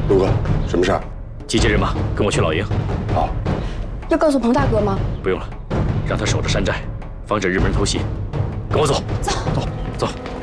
陆哥，什么事儿？ 集结人马，跟我去老营。 好。 要告诉彭大哥吗？ 不用了，让他守着山寨，防止日本人偷袭。跟我走。 走。 走。